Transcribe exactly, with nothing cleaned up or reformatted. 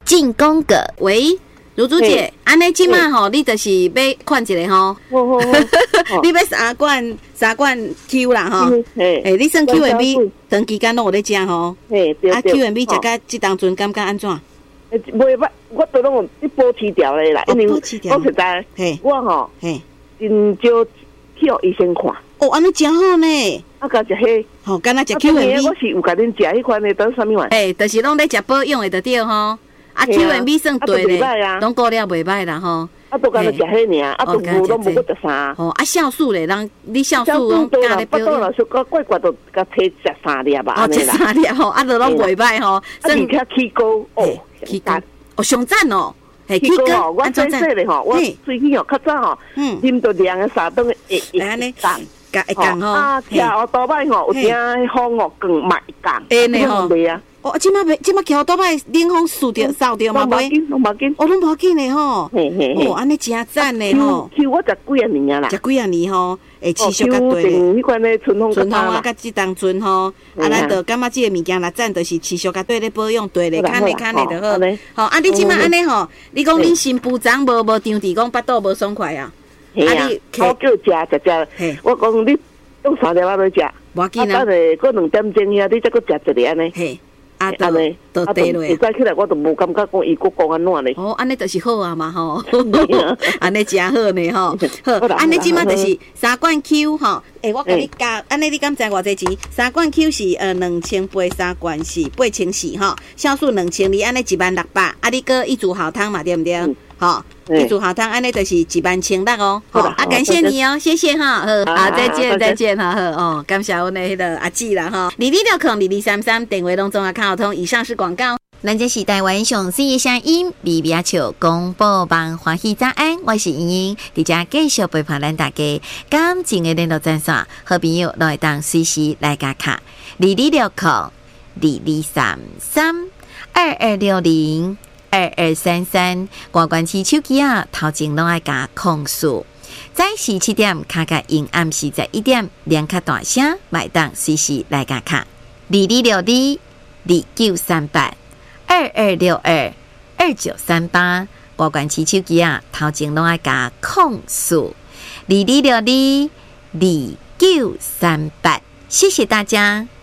进宫阁。喂，如珠姐，安尼即马吼，你就是要看一个吼，你要三罐三罐 Q 啦吼，诶，你算 Q M B 长期间拢有咧食吼，啊 Q M B 食到即当阵感觉安怎？ 袂歹，我都拢有保持掉咧啦，因为我实在，我吼，真少去互医生看。 哦，安尼真好呢。 啊，甲食迄， 吼，敢若食 Q M B， 我是有甲恁食迄款的，当啥物玩？ 诶，就是拢咧食保养的就对吼。啊 ，Q M B 算对咧，拢顾了袂歹啦吼。 啊，都敢若食迄尔，啊，都无拢无搁食啥。 哦，啊，酵素咧，人你酵素拢加咧保养。 了，说怪怪怪都甲摕食三粒吧， 安尼啦。哦，食三粒吼，啊，都拢袂歹吼。 而且起膏哦， 起膏哦，上赞哦。 起膏哦，我细细咧吼，我最近哦较早吼，啉到凉的三顿会会降。 会降吼， 啊，骑乌多摆吼，有点风哦，更嘛会降， 会呢吼。 啊， 哦，即马袂，即马骑乌多摆冷风扫着扫着嘛袂， 拢无紧， 哦，拢无紧呢吼。嘿嘿嘿，哦，安尼真赞呢吼。 Q 我食几啊年啊啦， 食几啊年吼，会持续较对。 迄款咧春风春风啊，甲即当春吼，啊，咱着感觉即个物件啦，赞就是持续较对咧保养，对咧，看咧看咧就好。好，啊，你即马安尼吼，你讲恁新妇长无无张伫讲巴肚无爽快啊？ 啊，你好叫食食食，我讲你用三粒仔来食， 无要紧啊。 啊，等下过两点钟遐，你再搁食一粒安尼。 嘿，啊，安尼，都对落。 会早起来，我都无感觉讲伊搁讲安怎咧。 哦，安尼就是好啊嘛吼，安尼真好呢吼。好，安尼即马就是三罐 Q 吼。诶，我甲你加，安尼你敢知偌济钱？三罐 Q 是呃两千八，三罐是八千四吼，酵素两千二，安尼一万六百。啊，你搁一组好汤嘛，对不对？好，一组好汤，安尼就是一万千六哦。好，啊，感谢你哦，谢谢哈。好，好，再见，再见哈。好哦，感谢阮的迄个阿姊啦哈。二二六空二二三三，电话拢总啊卡通。以上是广告。咱这是台湾上水的声音，微微笑广播网欢喜早安，我是莹莹，伫遮继续陪伴咱大家。感情的联络专线，好朋友都会当随时来加卡。二二六空二二三三二二六零二二三三，挂关起手机啊，头前拢爱加控诉。早时七点，卡卡因暗时十一点，连卡大声，买当随时来加卡。二二六二二九三八。二二六二二九三八，挂关起手机啊，头前拢爱加控诉。二二六二二九三八，谢谢大家。